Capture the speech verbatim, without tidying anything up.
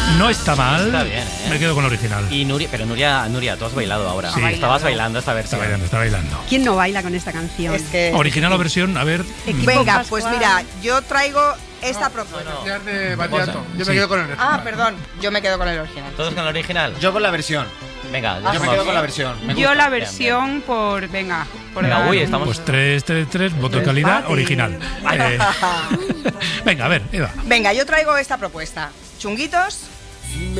No está mal. Está bien, ¿eh? Me quedo con la original. Y Nuria, pero Nuria, Nuria, tú has bailado ahora. Sí. Estabas bailando esta Está versión. bailando, está bailando. ¿Quién no baila con esta canción? Es que... Original o versión, a ver. Equipo Venga, Pascual. pues mira, yo traigo esta propuesta. No, no. Ya de Batiato. Yo Sí. me quedo con el Ah, perdón, yo me quedo con el original. ¿Todos con la original? Yo con la versión. Venga, Yo me quedo con la versión. Me Yo gusta. la Bien, versión por... Venga, por Venga, dar uy, un- estamos- Pues tres, tres, tres, voto de calidad, Empate. original. Eh, venga, a ver, Eva. Venga, yo traigo esta propuesta. Chunguitos.